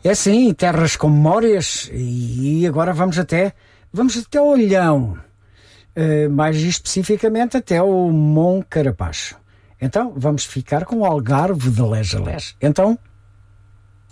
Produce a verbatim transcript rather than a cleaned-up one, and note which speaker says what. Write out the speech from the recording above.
Speaker 1: É sim, terras com memórias, e agora vamos até, vamos até o Olhão, uh, mais especificamente até o Monte Carapacho. Então, vamos ficar com o Algarve de Lés a Lés. Então,